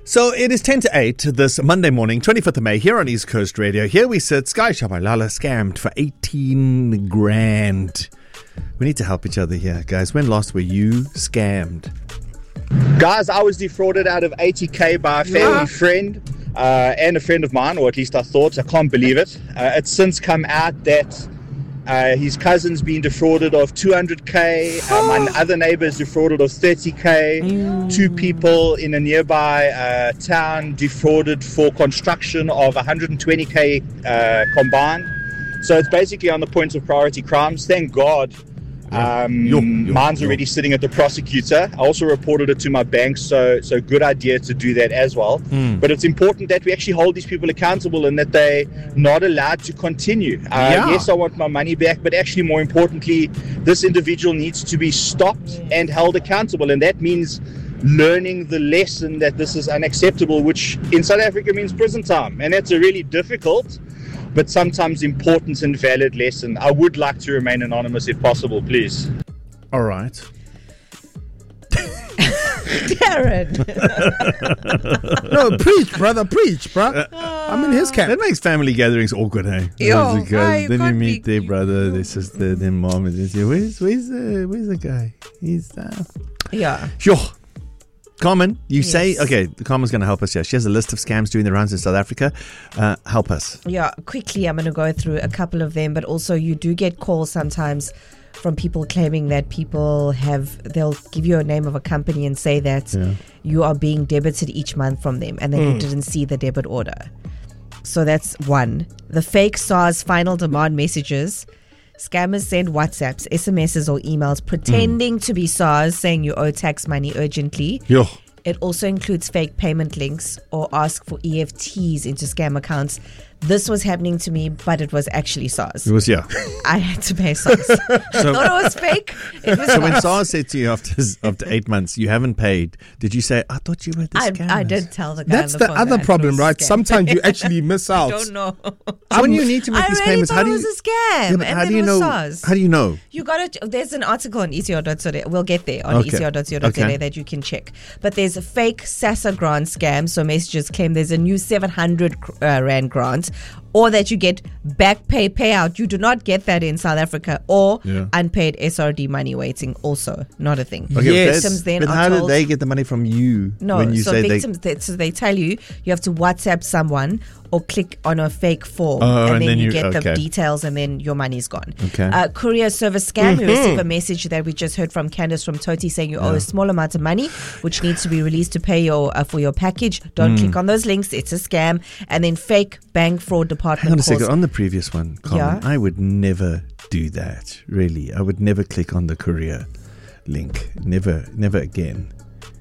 So it is 10 to 8 this Monday morning, 25th of May, here on East Coast Radio. Here we sit, Sky Shabalala scammed for 18 grand. We need to help each other here, guys. When last were you scammed? Guys, I was defrauded out of 80k by a family friend and a friend of mine, or at least I thought. I can't believe it. It's since come out that his cousin's been defrauded of 200k. My other neighbor is defrauded of 30k. Two people in a nearby town defrauded for construction of 120k combined. So it's basically on the point of priority crimes. Thank God. Mine's already sitting at the prosecutor. I also reported it to my bank, so good idea to do that as well. But it's important that we actually hold these people accountable and that they're not allowed to continue. Yes, I want my money back, but actually more importantly, this individual needs to be stopped and held accountable, and that means learning the lesson that this is unacceptable, which in South Africa means prison time, and that's a really difficult but sometimes important and valid lesson. I would like to remain anonymous if possible, please. All right. Darren. No, preach, brother, preach, bro. I'm in his camp. That makes family gatherings awkward, hey? Yo, Because then you meet their brother, their sister, their mom, and they say, where's the guy? He's Yeah. Sure. Carmen, you say, okay, Carmen's going to help us here. She has a list of scams doing the rounds in South Africa. Help us. Yeah, quickly, I'm going to go through a couple of them, but also you do get calls sometimes from people claiming that they'll give you a name of a company and say that you are being debited each month from them and that you didn't see the debit order. So that's one. The fake SARS final demand messages. Scammers send WhatsApps, SMSs or emails pretending to be SARS saying you owe tax money urgently. Yo. It also includes fake payment links or ask for EFTs into scam accounts. This was happening to me, but it was actually SARS. It was, yeah. I had to pay SARS. Thought it was fake. It was So when SARS said to you after 8 months, you haven't paid, did you say, I thought you were the scammers? I did tell the guy. That's on the the phone other that problem, it was a right? scam. Sometimes you actually miss out. I don't know. So when you need to make these payments, thought it was a scam. Yeah, but and how then do you it was know? SARS. How do you know? You got it. There's an article on ECR.co.za. We'll get there on ECR.co.za that you can check. But there's a fake SASSA grant scam. So messages claim there's a new 700 Rand grant, or that you get back pay payout. You do not get that in South Africa, or unpaid SRD money waiting. Also not a thing. Okay, Yes. Victims then but are how told, did they get the money from you? no, when you so say victims so they tell you have to WhatsApp someone or click on a fake form, and then then you you- get the okay. details, and then your money's gone. Okay. Courier service scam. You receive a message that we just heard from Candace from Toti saying you owe a small amount of money, which needs to be released to pay your for your package. Don't click on those links. It's a scam. And then fake bank fraud department Hang on a calls. second. On the previous one, Carmen, I would never do that. Really, I would never click on the courier link. Never again.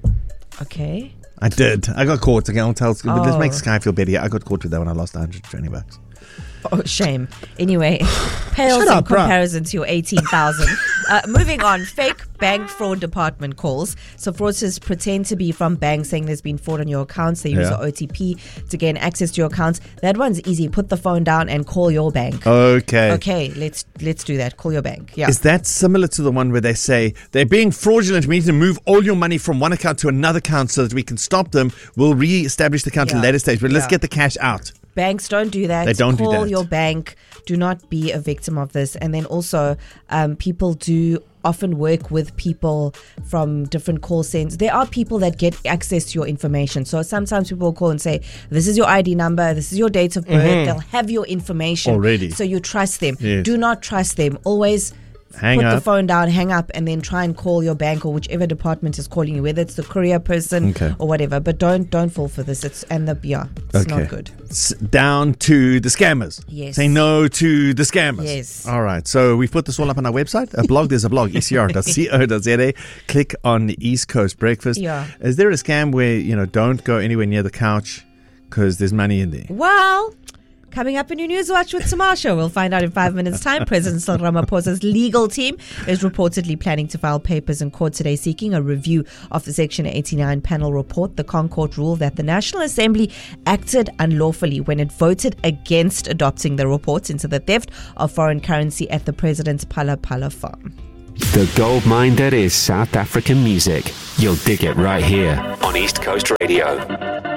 Okay. I did. I got caught. Again, I'll tell. But this Oh. makes Sky feel better. I got caught with that when I lost $120. Oh, shame. Anyway, pales Shut in up, bruh. comparison to your 18,000. Moving on, fake bank fraud department calls. So fraudsters pretend to be from banks saying there's been fraud on your accounts. They use the OTP to gain access to your accounts. That one's easy. Put the phone down and call your bank. Okay. Okay, let's do that. Call your bank. Yeah. Is that similar to the one where they say they're being fraudulent? We need to move all your money from one account to another account so that we can stop them. We'll re-establish the account at a later stage, but let's get the cash out. Banks don't do that. They don't do Call that. your bank. Do not be a victim of this. And then also, people do often work with people from different call centers. There are people that get access to your information. So sometimes people will call and say, this is your ID number, this is your date of birth. They'll have your information Already. So you trust them. Yes. Do not trust them. Always Hang put the up. phone down, hang up, and then try and call your bank or whichever department is calling you, whether it's the courier person or whatever. But don't fall for this. It's not good. Down to the scammers. Yes. Say no to the scammers. Yes. All right. So we've put this all up on our website. There's a blog, ecr.co.za. Click on the East Coast Breakfast. Yeah. Is there a scam where, don't go anywhere near the couch because there's money in there? Well, coming up in your News Watch with Tamasha, we'll find out in 5 minutes' time. President Cyril Ramaphosa's legal team is reportedly planning to file papers in court today seeking a review of the Section 89 panel report. The ConCourt ruled that the National Assembly acted unlawfully when it voted against adopting the report into the theft of foreign currency at the president's Phala Phala farm. The gold mine that is South African music. You'll dig it right here on East Coast Radio.